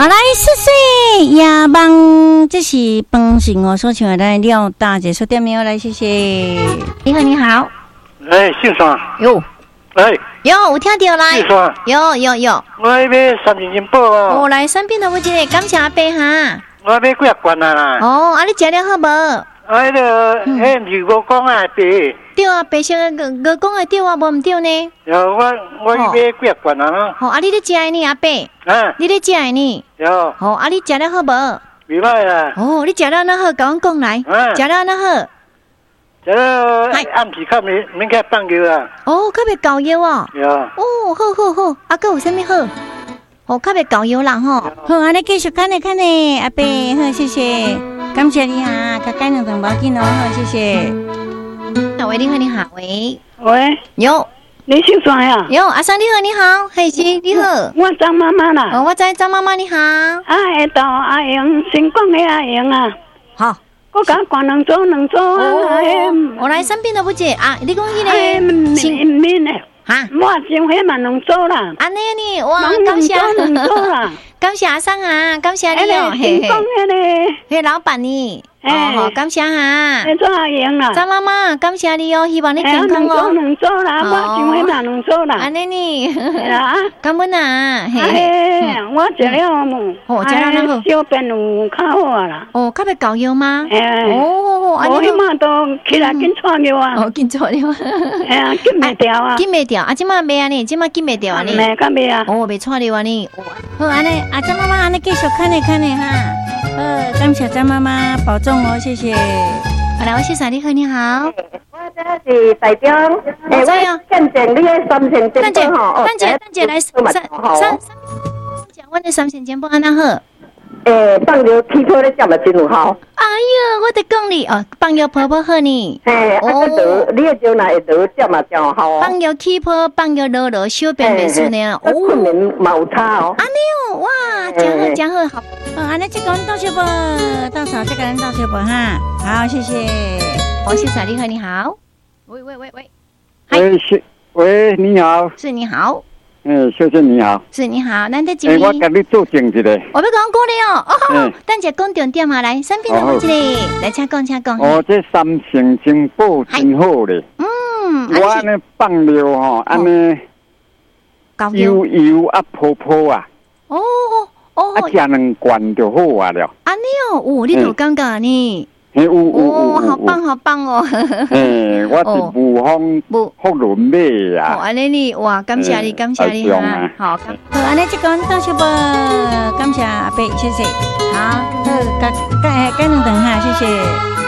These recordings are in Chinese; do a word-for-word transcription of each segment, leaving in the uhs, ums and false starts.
好来，谢谢亚邦，这是饭信我所请的来廖大姐说店名来，谢谢。你好，你好。 哎，姓双。 有。 哎。 有，有听到来。 姓双。 有有有。 我要买三千斤宝哦。 哦，来三品的不这感谢阿伯哈。 我要买几啊罐啊啦。 哦，啊你食了好无？ 啊，迄个，迄是我讲啊，对。 对啊，白色个个讲的对啊，无唔对呢。 有我我要买几啊罐啊啦。 好，啊你咧食的呢，阿伯？ 啊。 你咧食的呢？ 有。 好，啊你食了好无？ 未歹啦。 哦，你食了那好，甲阮讲来。 啊。 食了那好。 食了暗时较免免去放药啦。 哦，较袂搞药啊。 有。 哦，好好好，啊，佮有啥物好？哦，较袂搞药啦吼。好，安尼继续看呢看呢，阿伯，好，谢谢，感谢你哈，甲干两顿包紧哦，好，谢谢。喂，你好，你好，喂， 喂， 有， 你姓啥呀？ 有，阿生你好，你好，嘿是你好， 我张妈妈啦。 哦，我知张妈妈你好。 啊，下到阿英，新光的阿英啊。 好。 我甲关两组两组啊。 我来三边都不接啊，你讲迄个新面的。 哈， 我先迄嘛两组啦。 安尼呢，哇，感谢，感谢阿生啊，感谢你哦， 嘿嘿。 嘿，老板呢？哦，好，感谢哈。 你做阿英啦？ 张妈妈，感谢你哦，希望你健康哦。 两组啦，我先迄嘛两组啦。 安尼呢？ 啊， 感恩啊， 嘿，我食了无？ 哦，食了那好。 小便有较好啊啦。 哦，较袂搞药吗？ 哎， 哦， 安尼。我迄嘛都起来紧喘药啊。 哦，紧喘药。 哎呀，紧袂掉啊。 紧袂掉啊！即马袂安尼，即马紧袂掉安尼。 袂敢袂啊。 哦，袂喘了安尼。好，安尼，啊，张妈妈安尼继续看呢看呢哈。呃，感谢张妈妈保重哦，谢谢。好来，我谢谢你好，你好。 我这是台中，哎，我见证你的三千金宝吼。 蛋姐，蛋姐来三三三，讲我的三千金宝安那好。 诶，放药起泡咧，食嘛真有效。 哎呀，我得讲你哦，放药泡泡好呢。 嘿，啊，得你的招来会得食嘛真有效哦。 放药起泡，放药落落，小便袂顺呢。 哦，困眠嘛有差哦。 安尼哦，哇，真好真好，好。好，安尼这个人倒小宝，到时候这个人倒小宝哈。好，谢谢。哦，谢谢你好，你好。喂喂喂喂。 喂，是喂，你好。 是你好。 嗯，小姐你好， 是你好，咱在这边。我跟你做证一个。 我要讲过了哦，哦，等下讲重点啊，来，三品的这里，来，请讲，请讲。 哦，这三成金宝真好嘞。 嗯， 我安尼放料吼，安尼油油啊泡泡啊。 哦哦。 啊，食两罐就好啊了。 安尼哦，哦，你都感觉呢？ 嘿，有有有哦，好棒好棒哦！ 嘿，我是武丰福伦买啊。 哦，安尼你哇，感谢你，感谢你哈。好，好，安尼这个到小宝，感谢阿伯，谢谢。好，好，改改改两顿哈，谢谢。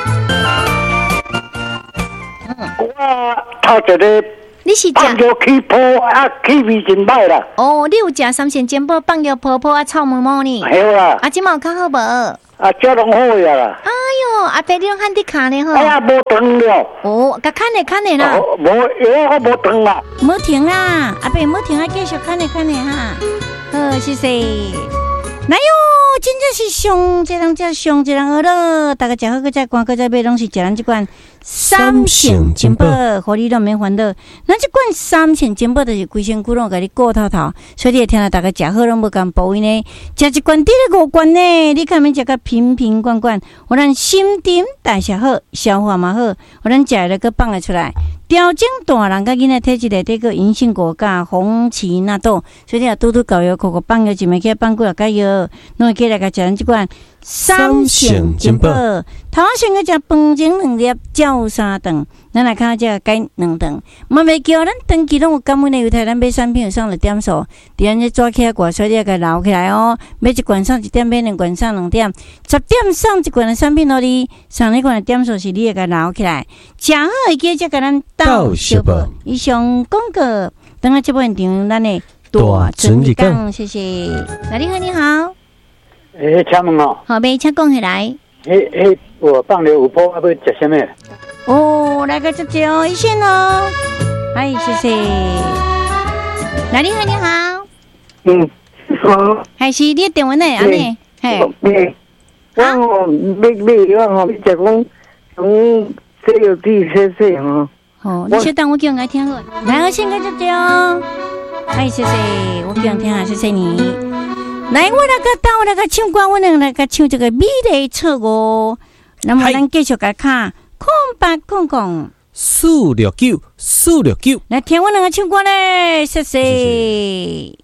嗯，我头一个。 你是食放药起泡啊，气味真歹啦。 哦，你有食三鲜煎包放药泡泡啊，臭毛毛呢？ 系啦。 啊，即马有较好无？ 啊，这拢好呀啦。 哎哟，阿伯你拢喊你卡呢吼？ 哎呀，无糖了。 哦，甲看呢看呢啦。 无，药我无糖啦。 无停啦，阿伯无停啊，继续看呢看呢哈。好，谢谢。来哟，真正是上一人才上一人好了，大家食好个再逛个再买，拢是食咱这款三鲜金宝，互你都免烦恼。咱这款三鲜金宝就是规身躯拢甲你顾透透，所以你会听到大家食好拢无共补位呢。食一罐得了五罐呢，你看免食个瓶瓶罐罐，互咱心肠代谢好，消化嘛好，互咱食了个放得出来。调整大人甲囡仔体质内底个银杏果甲红芪纳豆，所以你若拄拄搞药，口口放药一枚去放几落个药，拢会起来甲食咱即款三鲜金宝。头先个食饭前两粒，照三顿，咱来看这改两顿。嘛袂叫咱长期拢有感恩的犹太咱买产品有上了点数，伫咱这抓起来挂，所以你要甲留起来哦。买一罐上一点，买两罐上两点，十点上一罐的产品互你，上一罐的点数是你要甲留起来。食好会记才甲咱到小宝。以上广告，等下这部现场咱的大陈立刚，谢谢。那你好，你好。 诶，请问哦。 好，袂请讲起来。 诶诶，我放了有波，要食什么？ 哦，来个这只哦，一线哦。哎，谢谢。那你好，你好。 嗯，好。 还是你电话呢？安尼，嘿。 嘿。我哦，买买我哦，就讲从洗药机洗洗哦。 哦，你稍等，我叫人来听好。来，我先个这只哦。哎，谢谢，我叫人听下，谢谢你。 来，我来个到那个唱歌，我能来个唱这个美丽错误。那么咱继续来看空白空空四六九四六九， 来听我那个唱歌嘞，谢谢。